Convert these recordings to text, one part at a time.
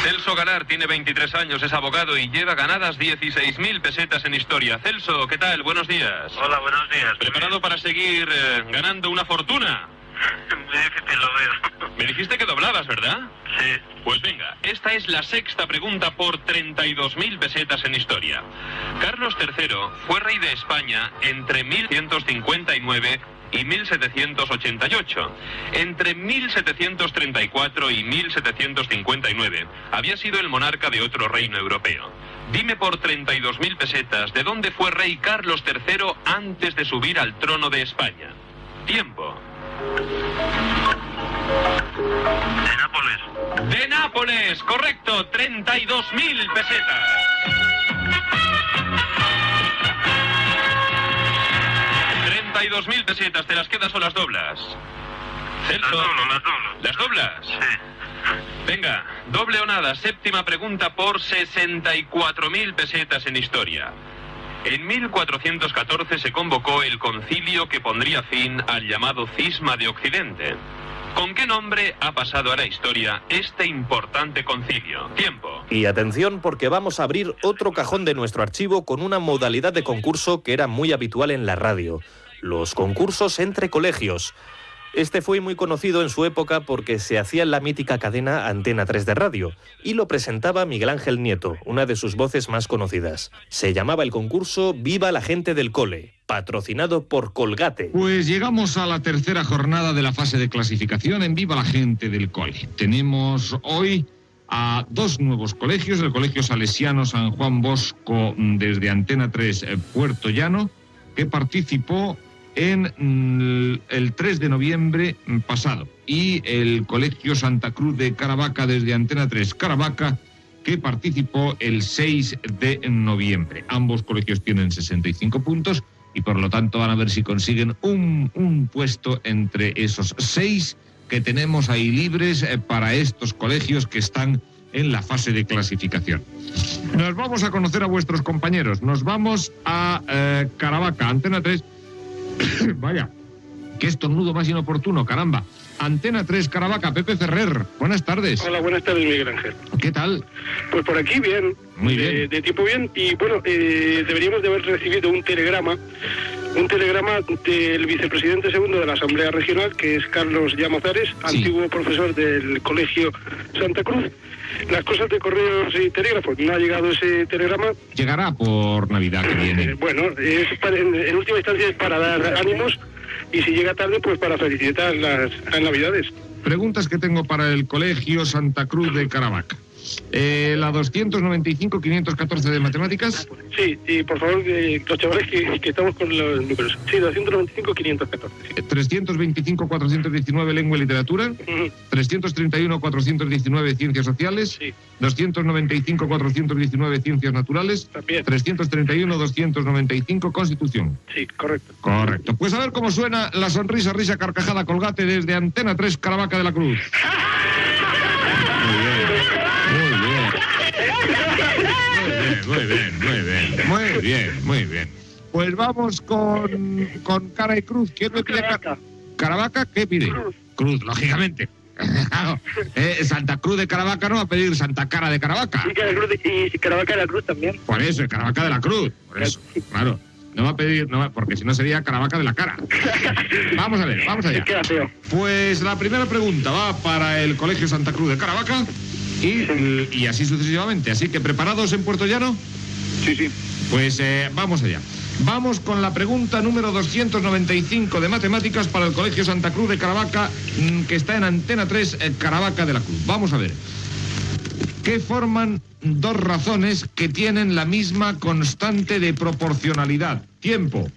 Celso Galar tiene 23 años, es abogado y lleva ganadas 16.000 pesetas en historia. Celso, ¿qué tal? Buenos días. Hola, buenos días. ¿Preparado para seguir ganando una fortuna? Muy difícil, lo veo. Me dijiste que doblabas, ¿verdad? Sí. Pues venga, esta es la sexta pregunta por 32.000 pesetas en historia. Carlos III fue rey de España entre 1159 y 1788. Entre 1734 y 1759 había sido el monarca de otro reino europeo. Dime por 32.000 pesetas de dónde fue rey Carlos III antes de subir al trono de España. Tiempo. De Nápoles. ¡De Nápoles! ¡Correcto! 32.000 pesetas. $32.000 pesetas, ¿te las quedas o las doblas? Celso. Las doblo. ¿Las doblas? Sí. Venga, doble o nada, séptima pregunta por 64.000 pesetas en historia. En 1414 se convocó el concilio que pondría fin al llamado Cisma de Occidente. ¿Con qué nombre ha pasado a la historia este importante concilio? Tiempo. Y atención, porque vamos a abrir otro cajón de nuestro archivo con una modalidad de concurso que era muy habitual en la radio: los concursos entre colegios. Este fue muy conocido en su época porque se hacía en la mítica cadena Antena 3 de radio y lo presentaba Miguel Ángel Nieto, una de sus voces más conocidas. Se llamaba el concurso Viva la gente del cole, patrocinado por Colgate. Pues llegamos a la tercera jornada de la fase de clasificación en Viva la gente del cole. Tenemos hoy a dos nuevos colegios, el Colegio Salesiano San Juan Bosco desde Antena 3 Puerto Llano, que participó en el 3 de noviembre pasado, y el Colegio Santa Cruz de Caravaca desde Antena 3 Caravaca, que participó el 6 de noviembre. Ambos colegios tienen 65 puntos y por lo tanto van a ver si consiguen un puesto entre esos 6 que tenemos ahí libres para estos colegios que están en la fase de clasificación. Nos vamos a conocer a vuestros compañeros. Nos vamos a Caravaca, Antena 3. Vaya, qué estornudo más inoportuno, caramba. Antena 3 Caravaca, Pepe Ferrer, buenas tardes. Hola, buenas tardes, Miguel Ángel. ¿Qué tal? Pues por aquí bien. Muy bien. De tiempo bien, y bueno, deberíamos de haber recibido un telegrama del vicepresidente segundo de la Asamblea Regional, que es Carlos Llamazares, sí, antiguo profesor del Colegio Santa Cruz. Las cosas de correos y telégrafos, no ha llegado ese telegrama. Llegará por Navidad que viene. Bueno, en última instancia es para dar ánimos, y si llega tarde, pues para felicitar las Navidades. Preguntas que tengo para el Colegio Santa Cruz de Caravaca. La 295-514 de matemáticas. Sí, y por favor, los chavales que estamos con los números. Sí, 295-514. Sí. 325-419 lengua y literatura. 331-419 ciencias sociales. Sí. 295-419 ciencias naturales. También. 331-295 constitución. Sí, correcto. Correcto. Pues a ver cómo suena la sonrisa, risa, carcajada, Colgate desde Antena 3 Caravaca de la Cruz. Muy bien. Pues vamos con cara y cruz. ¿Quién me pide Caravaca? ¿Qué pide? Cruz, lógicamente. Santa Cruz de Caravaca no va a pedir Santa Cara de Caravaca. Y Caravaca de la Cruz también. Por eso, Caravaca de la Cruz. Por eso, claro. No va a pedir, porque si no sería Caravaca de la Cara. Vamos a ver, vamos allá. Queda feo. Pues la primera pregunta va para el Colegio Santa Cruz de Caravaca y así sucesivamente. Así que, ¿preparados en Puerto Llano? Sí. Pues vamos allá. Vamos con la pregunta número 295 de matemáticas para el Colegio Santa Cruz de Caravaca, que está en Antena 3 Caravaca de la Cruz. Vamos a ver. ¿Qué forman dos razones que tienen la misma constante de proporcionalidad? Tiempo.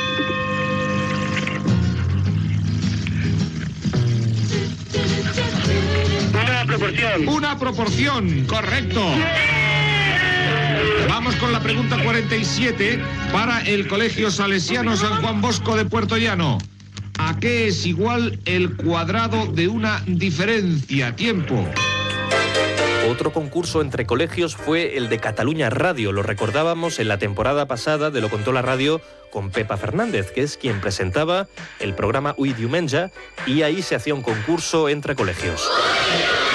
Una proporción. Una proporción, correcto. Vamos con la pregunta 47 para el Colegio Salesiano San Juan Bosco de Puerto Llano. ¿A qué es igual el cuadrado de una diferencia? Tiempo. Otro concurso entre colegios fue el de Cataluña Radio. Lo recordábamos en la temporada pasada de Lo Contó la Radio con Pepa Fernández, que es quien presentaba el programa Ui Diumenge, y ahí se hacía un concurso entre colegios.